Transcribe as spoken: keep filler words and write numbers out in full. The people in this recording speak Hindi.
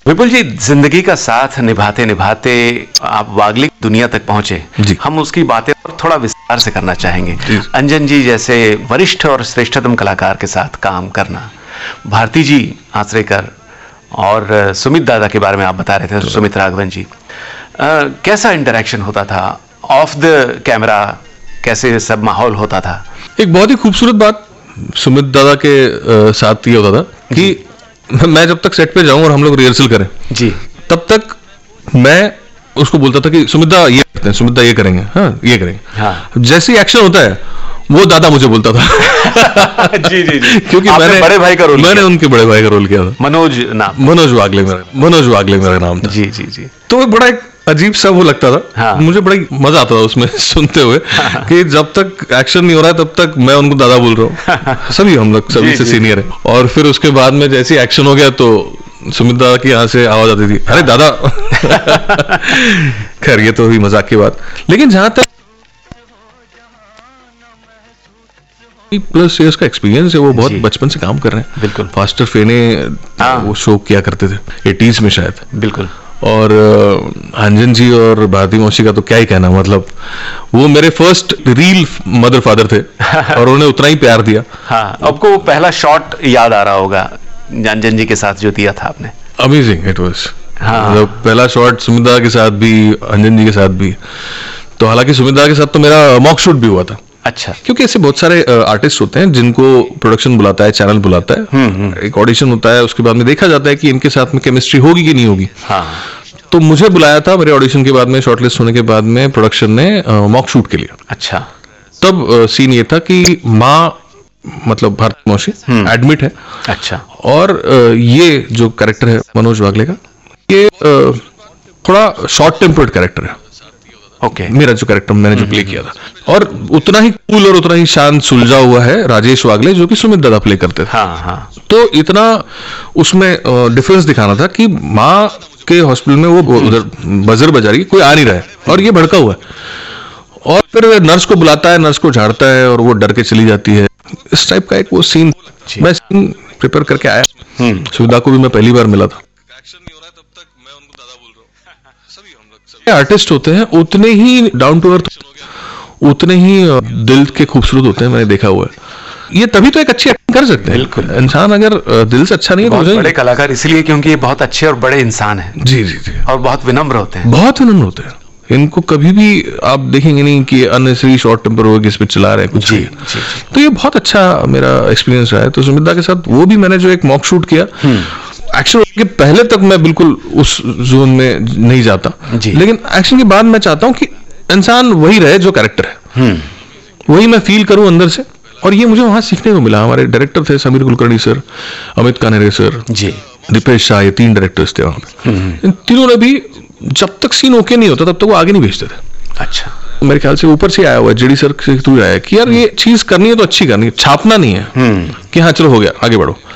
विपुल जी, जिंदगी का साथ निभाते निभाते आप वागले दुनिया तक पहुंचे। हम उसकी बातें थोड़ा विस्तार से करना चाहेंगे। अंजन जी जैसे वरिष्ठ और श्रेष्ठतम कलाकार के साथ काम करना, भारती जी आचरेकर और सुमित दादा के बारे में आप बता रहे थे, सुमित राघवन जी, आ, कैसा इंटरेक्शन होता था ऑफ द कैमरा, कैसे सब माहौल होता था? एक बहुत ही खूबसूरत बात सुमित दादा के साथ ये होता था कि मैं जब तक सेट पे जाऊं और हम लोग रिहर्सल करें जी, तब तक मैं उसको बोलता था कि सुमित दा ये करते हैं, सुमित दा ये करेंगे, हाँ ये करेंगे। हाँ। जैसे ही एक्शन होता है वो दादा मुझे बोलता था। जी जी जी, क्योंकि मैंने बड़े भाई का रोल मैंने उनके बड़े भाई का रोल किया था। मनोज नाम, मनोज वागले मेरा मनोज वागले मेरा नाम था। जी जी जी। तो बड़ा एक अजीब सा वो लगता था। हाँ। मुझे बड़ा मजा आता था उसमें सुनते हुए। हाँ। कि जब तक एक्शन नहीं हो रहा है तब तक मैं उनको दादा बोल रहा हूँ। सभी हम लोग सभी से सीनियर है। और फिर उसके बाद में जैसे एक्शन हो गया तो सुमित दादा की यहाँ से आवाज आती थी, अरे दादा। खैर ये तो हुई मजाक की बात। लेकिन जहां तक प्लस ईयर्स का एक्सपीरियंस है, वो बहुत बचपन से काम कर रहे हैं। बिल्कुल। फास्टर फेने वो शो किया करते थे एटीज में शायद। बिल्कुल। और अंजन जी और भारती मौसी का तो क्या ही कहना, मतलब वो मेरे फर्स्ट रील मदर फादर थे और उन्होंने उतना ही प्यार दिया। हाँ, आपको वो पहला शॉट याद आ रहा होगा अंजन जी के साथ जो दिया था आपने? Amazing it was. हाँ। मतलब पहला शॉट सुमित दादा के साथ भी, अंजन जी के साथ भी। तो हालांकि सुमित दादा के साथ तो मेरा मॉक शूट भी हुआ था। अच्छा। क्योंकि ऐसे बहुत सारे आर्टिस्ट होते हैं जिनको प्रोडक्शन बुलाता है, चैनल बुलाता है, एक ऑडिशन होता है, उसके बाद में देखा जाता है कि इनके साथ में केमिस्ट्री होगी कि नहीं होगी। हाँ। तो मुझे बुलाया था मेरे ऑडिशन के बाद में, शॉर्टलिस्ट होने के बाद में प्रोडक्शन ने मॉक शूट के लिए। अच्छा। तब सीन ये था कि माँ मतलब भारती मौसी एडमिट है। अच्छा। और ये जो कैरेक्टर है मनोज वागले का, ये थोड़ा शॉर्ट टेम्पर्ड कैरेक्टर है। Okay okay. मेरा जो कैरेक्टर मैंने जो प्ले किया था, और उतना ही कूल और उतना ही शांत सुलझा हुआ है राजेश वागले जो कि सुमित दादा प्ले करते थे। हाँ, हाँ. तो इतना उसमें डिफरेंस दिखाना था कि माँ के हॉस्पिटल में वो उधर बजर बजा रही, कोई आ नहीं रहा है और ये भड़का हुआ है, और फिर नर्स को बुलाता है, नर्स को झाड़ता है और वो डर के चली जाती है। इस टाइप का एक वो सीन मैं सीन प्रिपेयर करके आया। सुविधा को भी मैं पहली बार मिला था। आर्टिस्ट होते हैं उतने ही डाउन टू अर्थ, उतने ही दिल के खूबसूरत होते हैं, मैंने देखा हुआ है। ये तभी तो एक अच्छी एक्टिंग कर सकते हैं। बिल्कुल। इंसान अगर दिल से अच्छा नहीं है तो बहुत बड़े कलाकार इसलिए क्योंकि ये बहुत अच्छे और बड़े इंसान हैं। जी जी जी। और बहुत विनम्र होते हैं। बहुत विनम्र होते हैं। इनको कभी भी आप देखेंगे नहीं कि अननेसेसरी शॉर्ट टेम्पर हो किस पे चला रहे हैं कुछ। जी, जी, जी। तो ये बहुत अच्छा मेरा एक्सपीरियंस रहा है। तो सुमित दा के साथ वो भी मैंने जो एक मॉक शूट किया, एक्शन के पहले तक मैं बिल्कुल उस जोन में नहीं जाता, लेकिन एक्शन के बाद मैं चाहता हूं कि इंसान वही रहे जो कैरेक्टर है, वही मैं फील करूं अंदर से। और ये मुझे वहां सीखने को मिला। हमारे डायरेक्टर थे समीर कुलकर्णी सर, अमित कानेरे सर जी, दीपेश शाह, ये तीन डायरेक्टर्स थे वहां पे। इन तीनों ने भी जब तक सीन ओके नहीं होता तब तक वो आगे नहीं भेजते थे। अच्छा। मेरे ख्याल से ऊपर से आया हुआ है, जेडी सर से थ्रू आया कि यार ये चीज करनी है तो अच्छी करनी है, छापना नहीं है कि हाँ चलो हो गया आगे बढ़ो।